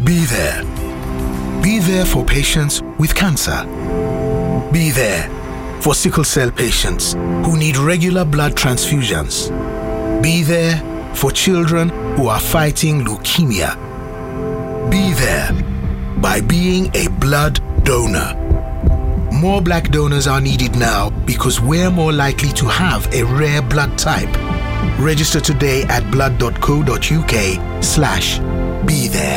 Be there. Be there for patients with cancer. Be there for sickle cell patients who need regular blood transfusions. Be there for children who are fighting leukemia. Be there by being a blood donor. More black donors are needed now because we're more likely to have a rare blood type. Register today at blood.co.uk/be there.